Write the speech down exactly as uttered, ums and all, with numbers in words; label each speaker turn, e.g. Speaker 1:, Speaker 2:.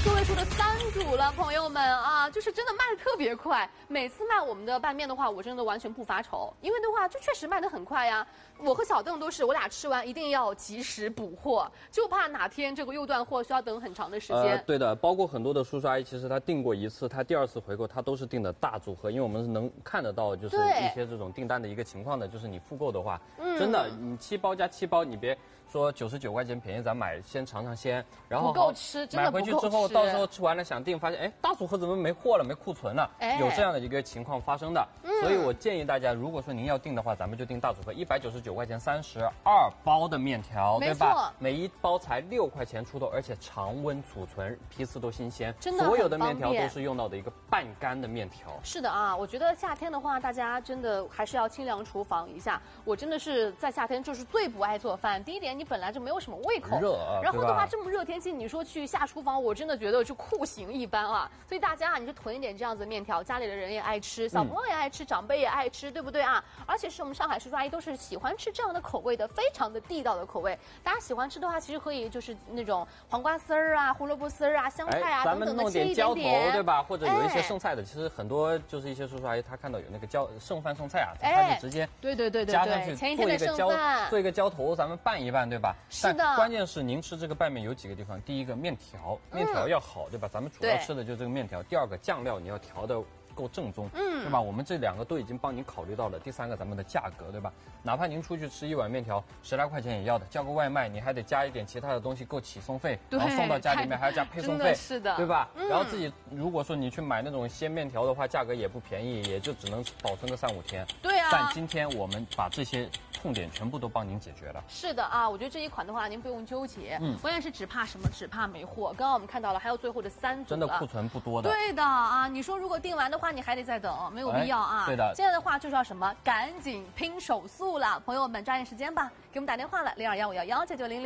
Speaker 1: 个位数的三组了，朋友们啊，就是真的卖的特别快。每次卖我们的拌面的话，我真的完全不发愁，因为的话，就确实卖的很快呀。我和小邓都是，我俩吃完一定要及时补货，就怕哪天这个又断货，需要等很长的时间。
Speaker 2: 呃，对的，包括很多的叔叔阿姨，其实他订过一次，他第二次回购，他都是订的大组合，因为我们是能看得到，就是一些这种订单的一个情况的，就是你复购的话，嗯、真的，你七包加七包，你别。说九十九块钱便宜，咱买先尝尝鲜，然后
Speaker 1: 不够吃，真的
Speaker 2: 买回去之后，到时候吃完了想订，发现哎大组合怎么没货了，没库存了，哎、有这样的一个情况发生的。嗯、所以我建议大家，如果说您要订的话，咱们就订大组合，一百九十九块钱三十二包的面条，对吧？每一包才六块钱出头，而且常温储存，批次都新鲜，
Speaker 1: 真的
Speaker 2: 所有的面条都是用到的一个半干的面条。
Speaker 1: 是的啊，我觉得夏天的话，大家真的还是要清凉厨房一下。我真的是在夏天就是最不爱做饭。第一点，你本来就没有什么胃口，
Speaker 2: 热，
Speaker 1: 然后的话这么热天气，你说去下厨房，我真的觉得就酷刑一般啊。所以大家啊，你就囤一点这样子的面条，家里的人也爱吃，小朋友也爱吃，嗯、长辈也爱吃，对不对啊？而且是我们上海叔叔阿姨都是喜欢吃这样的口味的，非常的地道的口味。大家喜欢吃的话，其实可以就是那种黄瓜丝儿啊、胡萝卜丝儿啊、香菜啊、
Speaker 2: 哎、等等的切一点点，咱们弄点浇头，对吧？或者有一些剩菜的，哎、其实很多就是一些叔叔阿姨他看到有那个浇剩饭剩菜啊，他就直接
Speaker 1: 对对对对
Speaker 2: 加上去
Speaker 1: 前一天的剩
Speaker 2: 饭，做一个浇头，咱们拌一拌，对吧？
Speaker 1: 是的。
Speaker 2: 关键是您吃这个拌面有几个地方，第一个面条，面条要好，对吧？咱们主要吃的就是这个面条。第二个酱料你要调的够正宗，嗯，对吧？我们这两个都已经帮您考虑到了。第三个，咱们的价格，对吧？哪怕您出去吃一碗面条十来块钱也要的，叫个外卖你还得加一点其他的东西，够起送费，然后送到家里面还要加配送费，
Speaker 1: 是的，
Speaker 2: 对吧？嗯、然后自己如果说你去买那种鲜面条的话，价格也不便宜，也就只能保存个三五天。
Speaker 1: 对啊。
Speaker 2: 但今天我们把这些痛点全部都帮您解决了。
Speaker 1: 是的啊，我觉得这一款的话，您不用纠结，嗯，关键是只怕什么？只怕没货。刚刚我们看到了，还有最后的三组，
Speaker 2: 真的库存不多的。
Speaker 1: 对的啊，你说如果订完的话，你还得再等，没有必要啊。
Speaker 2: 哎、对的。
Speaker 1: 现在的话就是要什么？赶紧拼手速了，朋友们抓紧时间吧，给我们打电话了，零二幺五幺幺九九零零。